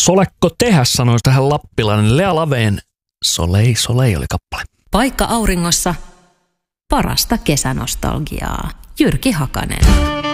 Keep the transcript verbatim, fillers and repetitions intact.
Solekko tehdä, sanoisi tähän lappilainen. Lea Laveen Solei, Solei oli kappale. Paikka auringossa, parasta kesänostalgiaa. Jyrki Hakanen.